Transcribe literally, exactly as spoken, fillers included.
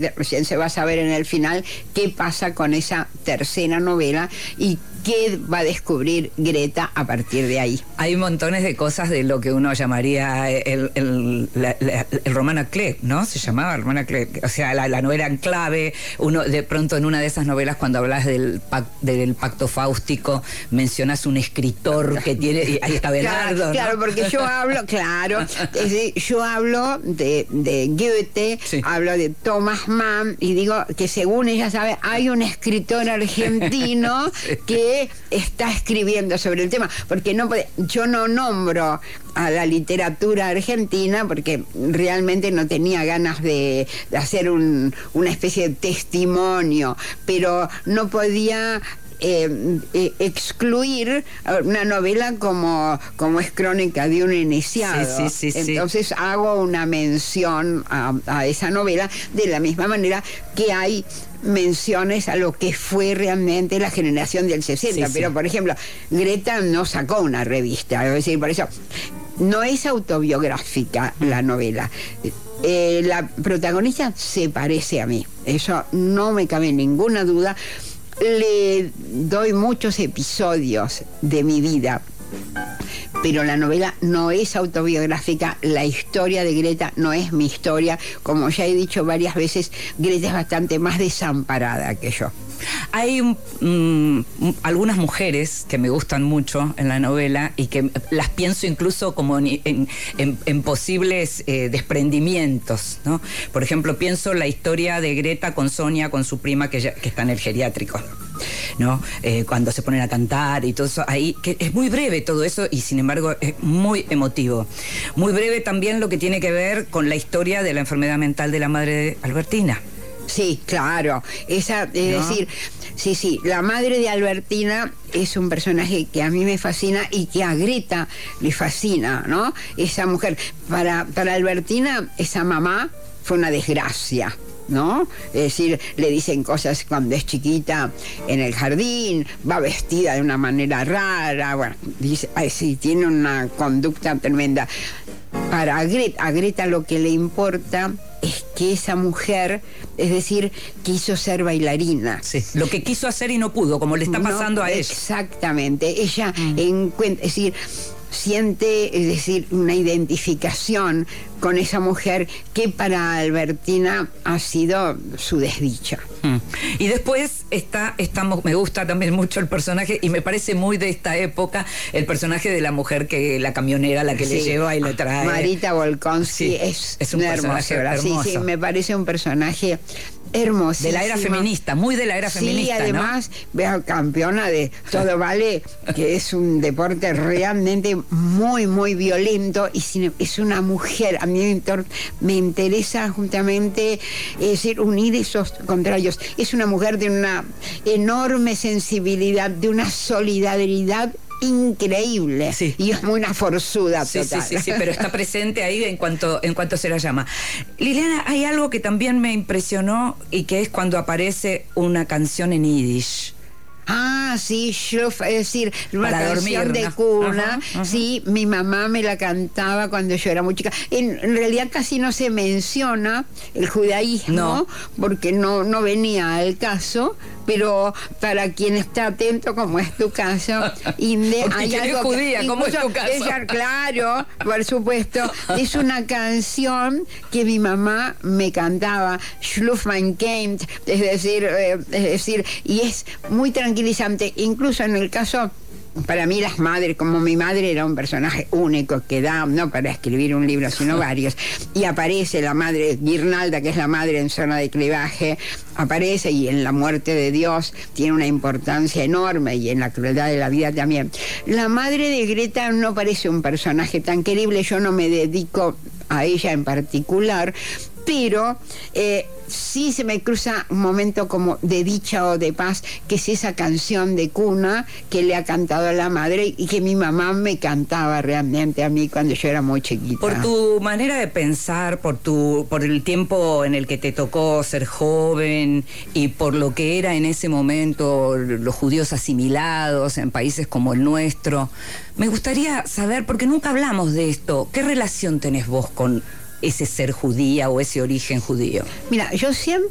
recién se va a saber en el final qué pasa con esa tercera novela y qué va a descubrir Greta a partir de ahí. Hay montones de cosas de lo que uno llamaría el, el, la, la, el romano Clé, ¿no? Se llamaba el romano Clé. O sea, la, la novela en clave. Uno, de pronto, en una de esas novelas, cuando hablas del, pac, del pacto fáustico, mencionas un escritor que tiene... Y ahí está Belardo, claro, ¿no? Claro, porque yo hablo, claro, es decir, yo hablo de, de Goethe, sí. Hablo de Thomas Mann, y digo que según ella sabe, hay un escritor argentino sí. que está escribiendo sobre el tema, porque no puede, yo no nombro a la literatura argentina porque realmente no tenía ganas de, de hacer un, una especie de testimonio, pero no podía Eh, eh, excluir una novela como, como es Crónica de un iniciado. Sí, sí, sí, Entonces sí. hago una mención a, a esa novela de la misma manera que hay menciones a lo que fue realmente la generación del sesenta, sí, pero sí. Por ejemplo, Greta no sacó una revista, es decir, por eso no es autobiográfica la novela. Eh, la protagonista se parece a mí, eso no me cabe ninguna duda. Le doy muchos episodios de mi vida, pero la novela no es autobiográfica, la historia de Greta no es mi historia. Como ya he dicho varias veces, Greta es bastante más desamparada que yo. Hay um, algunas mujeres que me gustan mucho en la novela y que las pienso incluso como en, en, en, en posibles eh, desprendimientos, ¿no? Por ejemplo, pienso la historia de Greta con Sonia, con su prima que, ya, que está en el geriátrico, ¿no? Eh, cuando se ponen a cantar y todo eso, ahí, que es muy breve todo eso y sin embargo es muy emotivo. Muy breve también lo que tiene que ver con la historia de la enfermedad mental de la madre de Albertina. Sí, claro. Esa, es ¿no? decir, sí, sí, la madre de Albertina es un personaje que a mí me fascina y que a Greta le fascina, ¿no? Esa mujer. Para, para Albertina, esa mamá fue una desgracia, ¿no? Es decir, le dicen cosas cuando es chiquita en el jardín, va vestida de una manera rara, bueno, dice, ay, sí, tiene una conducta tremenda. Para Greta, a Greta lo que le importa es que esa mujer, es decir, quiso ser bailarina. Sí, lo que quiso hacer y no pudo, como le está pasando no, a ella. Exactamente, ella mm. encuentra, es decir, siente, es decir, una identificación con esa mujer que para Albertina ha sido su desdicha. Mm. Y después está, estamos, me gusta también mucho el personaje, y me parece muy de esta época, el personaje de la mujer que, la camionera, la que sí. le lleva y le trae. Marita Volkonsky, sí, es, es un personaje hermoso. Sí, sí, me parece un personaje hermosísimo. De la era feminista, muy de la era sí, feminista, además, ¿no? Veo campeona de todo vale, que es un deporte realmente muy, muy violento, y es una mujer, a mí me interesa justamente, es decir, unir esos contrarios. Es una mujer de una enorme sensibilidad, de una solidaridad increíble, sí. Y es muy una forzuda sí, total. Sí, sí, sí, pero está presente ahí en cuanto, en cuanto se la llama. Liliana, hay algo que también me impresionó y que es cuando aparece una canción en yiddish. Ah, sí, yo, es decir, una Para canción dormir, de ¿no? cuna, Ajá, ajá. Sí, mi mamá me la cantaba cuando yo era muy chica. En, en realidad casi no se menciona el judaísmo, no. Porque no, no venía al caso, pero para quien está atento, como es tu caso, Inde, hay algo es judía, que, como es tu caso. Ella, claro, por supuesto, es una canción que mi mamá me cantaba, Schlaf mein Kind, es decir, eh, es decir, y es muy tranquilizante, incluso en el caso. Para mí las madres, como mi madre era un personaje único que da, no para escribir un libro, sino varios, y aparece la madre Guirnalda, que es la madre en Zona de Clivaje, aparece, y en La muerte de Dios tiene una importancia enorme, y en La crueldad de la vida también. La madre de Greta no parece un personaje tan querible, yo no me dedico a ella en particular, pero eh, sí se me cruza un momento como de dicha o de paz, que es esa canción de cuna que le ha cantado a la madre y que mi mamá me cantaba realmente a mí cuando yo era muy chiquita. Por tu manera de pensar, por tu, por el tiempo en el que te tocó ser joven y por lo que era en ese momento los judíos asimilados en países como el nuestro, me gustaría saber, porque nunca hablamos de esto, ¿qué relación tenés vos con ese ser judía o ese origen judío? Mira, yo siempre